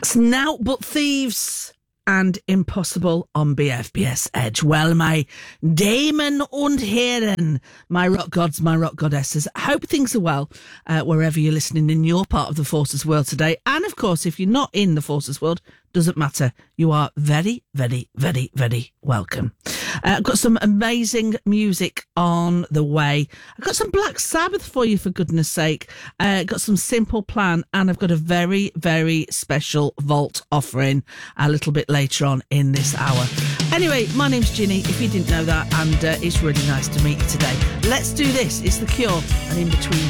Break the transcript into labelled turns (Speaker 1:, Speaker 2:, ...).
Speaker 1: That's Now But Thieves and Impossible on BFBS Edge. Well, my Damen und Herren, my rock gods, my rock goddesses, I hope things are well wherever you're listening in your part of the Forces world today. And of course, if you're not in the Forces world, doesn't matter. You are very, very, very, very welcome. I've got some amazing music on the way. I've got some Black Sabbath for you, for goodness sake. Got some Simple Plan, and I've got a very, very special Vault offering a little bit later on in this hour. Anyway, my name's Ginny, if you didn't know that, and it's really nice to meet you today. Let's do this. It's The Cure and In Between